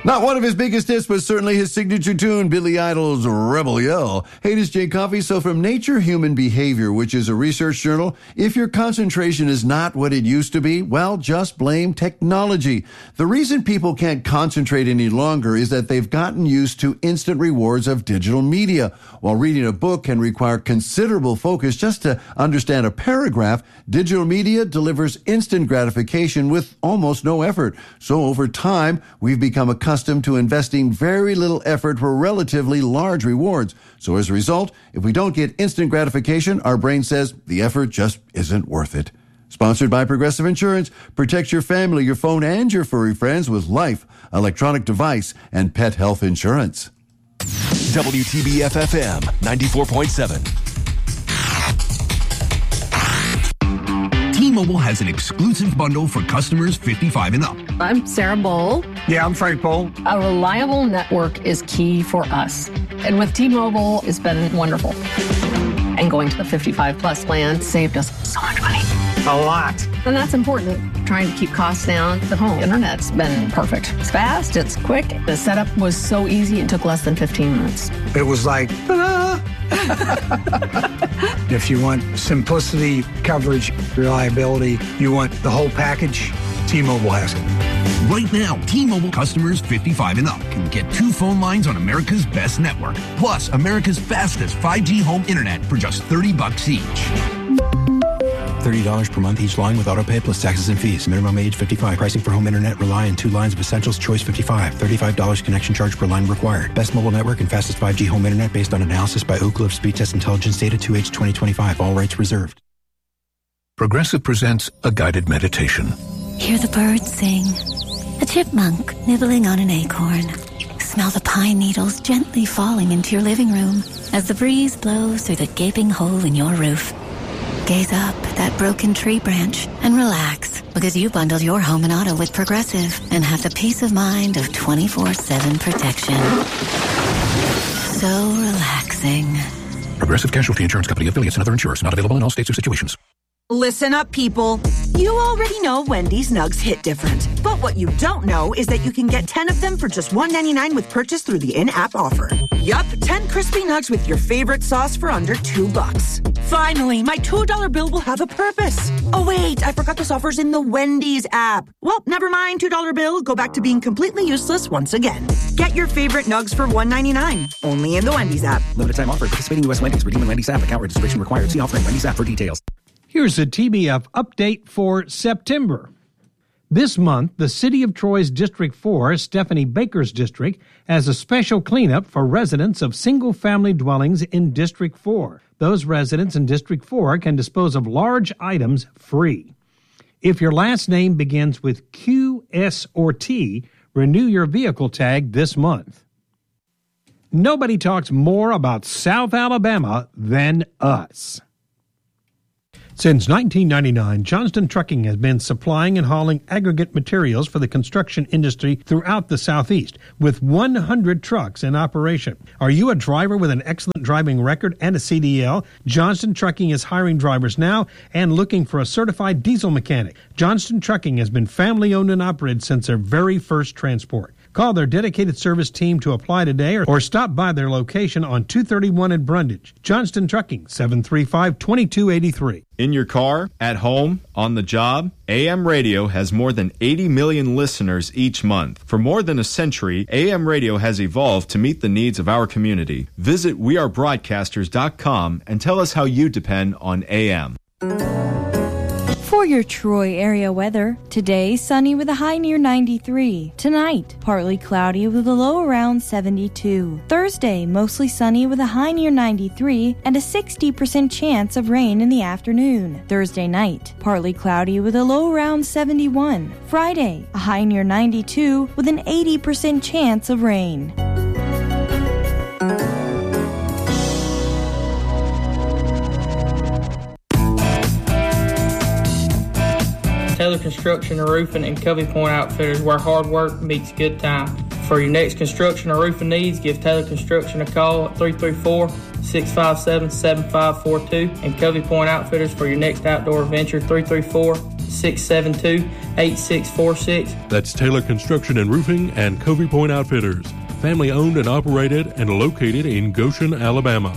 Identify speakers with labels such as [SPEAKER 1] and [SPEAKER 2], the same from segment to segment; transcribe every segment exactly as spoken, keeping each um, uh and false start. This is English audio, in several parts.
[SPEAKER 1] Not one of his biggest hits, but certainly his signature tune, Billy Idol's Rebel Yell. Hey, this is Jay Coffey. So from Nature Human Behavior, which is a research journal, if your concentration is not what it used to be, well, just blame technology. The reason people can't concentrate any longer is that they've gotten used to instant rewards of digital media. While reading a book can require considerable focus just to understand a paragraph, digital media delivers instant gratification with almost no effort. So over time, we've become accustomed accustomed to investing very little effort for relatively large rewards. So as a result, if we don't get instant gratification, our brain says the effort just isn't worth it. Sponsored by Progressive Insurance. Protect your family, your phone, and your furry friends with life, electronic device, and pet health insurance.
[SPEAKER 2] W T B F F M ninety-four point seven. T-Mobile has an exclusive bundle for customers fifty-five and up.
[SPEAKER 3] I'm Sarah Bowl.
[SPEAKER 4] Yeah, I'm Frank Bowl.
[SPEAKER 3] A reliable network is key for us. And with T-Mobile, it's been wonderful. And going to the fifty-five plus plan saved us so much money.
[SPEAKER 4] A lot.
[SPEAKER 3] And that's important. Trying to keep costs down. The home internet's been perfect. It's fast, it's quick. The setup was so easy, it took less than fifteen minutes.
[SPEAKER 4] It was like, ta-da! If you want simplicity, coverage, reliability, you want the whole package, T-Mobile has it.
[SPEAKER 2] Right now, T-Mobile customers fifty-five and up can get two phone lines on America's best network, plus America's fastest five G home internet for just thirty bucks each.
[SPEAKER 5] thirty dollars per month each line with autopay plus taxes and fees. Minimum age fifty-five. Pricing for home internet rely on two lines of Essentials Choice fifty-five. thirty-five dollars connection charge per line required. Best mobile network and fastest five G home internet based on analysis by Oak Grove Speed Test Intelligence Data two H twenty twenty-five. All rights reserved.
[SPEAKER 6] Progressive presents a guided meditation.
[SPEAKER 7] Hear the birds sing. A chipmunk nibbling on an acorn. Smell the pine needles gently falling into your living room as the breeze blows through the gaping hole in your roof. Gaze up at that broken tree branch and relax, because you bundled your home and auto with Progressive and have the peace of mind of twenty-four seven protection. So relaxing.
[SPEAKER 6] Progressive Casualty Insurance Company, affiliates, and other insurers. Not available in all states or situations.
[SPEAKER 8] Listen up, people. You already know Wendy's Nugs hit different. But what you don't know is that you can get ten of them for just one ninety-nine with purchase through the in-app offer. Yup, ten crispy nugs with your favorite sauce for under two bucks. Finally, my two dollar bill will have a purpose. Oh wait, I forgot this offer's in the Wendy's app. Well, never mind, two dollar bill. Go back to being completely useless once again. Get your favorite nugs for one ninety-nine. Only in the Wendy's app.
[SPEAKER 9] Limited time offer. Participating U S Wendy's. Redeem in Wendy's app. Account registration required. See offer in Wendy's app for details.
[SPEAKER 10] Here's a T B F update for September. This month, the City of Troy's District four, Stephanie Baker's district, has a special cleanup for residents of single-family dwellings in District four. Those residents in District four can dispose of large items free. If your last name begins with Q, S, or T, renew your vehicle tag this month. Nobody talks more about South Alabama than us. Since nineteen ninety-nine, Johnston Trucking has been supplying and hauling aggregate materials for the construction industry throughout the Southeast, with one hundred trucks in operation. Are you a driver with an excellent driving record and a C D L? Johnston Trucking is hiring drivers now and looking for a certified diesel mechanic. Johnston Trucking has been family-owned and operated since their very first transport. Call their dedicated service team to apply today or, or stop by their location on two thirty-one in Brundage. Johnston Trucking, seven three five, two two eight three.
[SPEAKER 11] In your car, at home, on the job, A M Radio has more than eighty million listeners each month. For more than a century, A M Radio has evolved to meet the needs of our community. Visit we are broadcasters dot com and tell us how you depend on A M.
[SPEAKER 12] For your Troy area weather, today sunny with a high near ninety-three. Tonight, partly cloudy with a low around seventy-two. Thursday, mostly sunny with a high near ninety-three and a sixty percent chance of rain in the afternoon. Thursday night, partly cloudy with a low around seventy-one. Friday, a high near ninety-two with an eighty percent chance of rain.
[SPEAKER 13] Taylor Construction and Roofing and Covey Point Outfitters, where hard work meets good time. For your next construction or roofing needs, give Taylor Construction a call at three three four, six five seven, seven five four two and Covey Point Outfitters for your next outdoor adventure, three three four, six seven two, eight six four six.
[SPEAKER 14] That's Taylor Construction and Roofing and Covey Point Outfitters. Family owned and operated and located in Goshen, Alabama.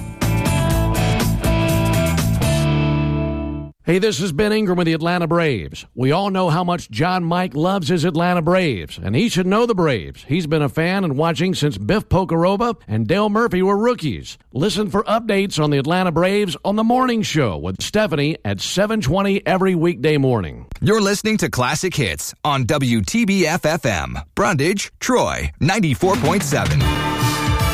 [SPEAKER 15] Hey, this is Ben Ingram with the Atlanta Braves. We all know how much John Mike loves his Atlanta Braves, and he should know the Braves. He's been a fan and watching since Biff Pocoroba and Dale Murphy were rookies. Listen for updates on the Atlanta Braves on The Morning Show with Stephanie at seven twenty every weekday morning.
[SPEAKER 16] You're listening to Classic Hits on W T B F F M. Brundage, Troy, ninety-four point seven.